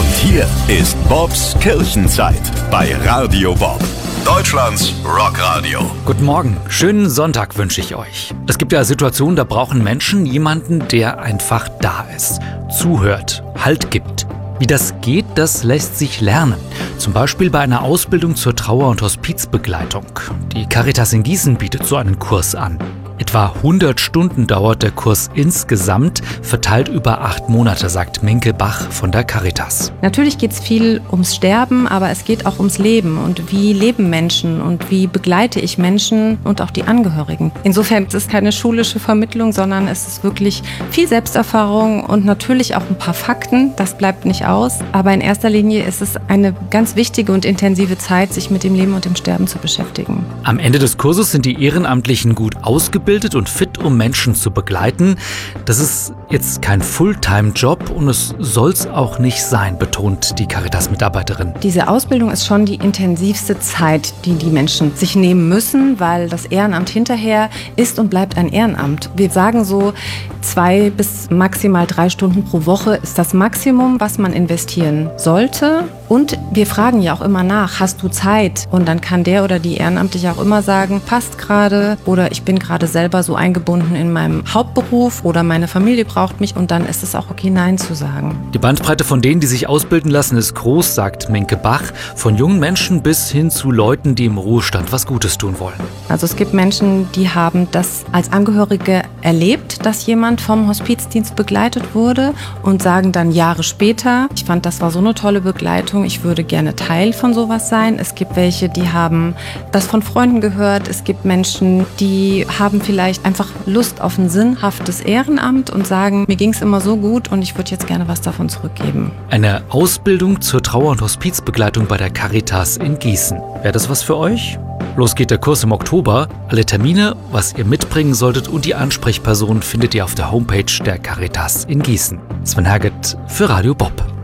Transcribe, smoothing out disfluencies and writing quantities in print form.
Und hier ist Bobs Kirchenzeit bei Radio Bob, Deutschlands Rockradio. Guten Morgen, schönen Sonntag wünsche ich euch. Es gibt ja Situationen, da brauchen Menschen jemanden, der einfach da ist, zuhört, Halt gibt. Wie das geht, das lässt sich lernen. Zum Beispiel bei einer Ausbildung zur Trauer- und Hospizbegleitung. Die Caritas in Gießen bietet so einen Kurs an. Etwa 100 Stunden dauert der Kurs insgesamt, verteilt über 8 Monate, sagt Minke Bach von der Caritas. Natürlich geht es viel ums Sterben, aber es geht auch ums Leben. Und wie leben Menschen und wie begleite ich Menschen und auch die Angehörigen. Insofern ist es keine schulische Vermittlung, sondern es ist wirklich viel Selbsterfahrung und natürlich auch ein paar Fakten. Das bleibt nicht aus. Aber in erster Linie ist es eine ganz wichtige und intensive Zeit, sich mit dem Leben und dem Sterben zu beschäftigen. Am Ende des Kurses sind die Ehrenamtlichen gut ausgebildet und fit, um Menschen zu begleiten. Das ist jetzt kein Fulltime-Job und es soll's auch nicht sein, betont die Caritas-Mitarbeiterin. Diese Ausbildung ist schon die intensivste Zeit, die die Menschen sich nehmen müssen, weil das Ehrenamt hinterher ist und bleibt ein Ehrenamt. Wir sagen so, 2 bis maximal 3 Stunden pro Woche ist das Maximum, was man investieren sollte. Und wir fragen ja auch immer nach, hast du Zeit? Und dann kann der oder die Ehrenamtliche auch immer sagen, passt gerade oder ich bin gerade selber so eingebunden in meinem Hauptberuf oder meine Familie braucht mich und dann ist es auch okay, Nein zu sagen. Die Bandbreite von denen, die sich ausbilden lassen, ist groß, sagt Minke Bach. Von jungen Menschen bis hin zu Leuten, die im Ruhestand was Gutes tun wollen. Also es gibt Menschen, die haben das als Angehörige erlebt, dass jemand vom Hospizdienst begleitet wurde und sagen dann Jahre später, ich fand, das war so eine tolle Begleitung, ich würde gerne Teil von sowas sein. Es gibt welche, die haben das von Freunden gehört. Es gibt Menschen, die haben vielleicht einfach Lust auf ein sinnhaftes Ehrenamt und sagen, mir ging es immer so gut und ich würde jetzt gerne was davon zurückgeben. Eine Ausbildung zur Trauer- und Hospizbegleitung bei der Caritas in Gießen. Wäre das was für euch? Los geht der Kurs im Oktober. Alle Termine, was ihr mitbringen solltet und die Ansprechperson findet ihr auf der Homepage der Caritas in Gießen. Sven Herget für Radio Bob.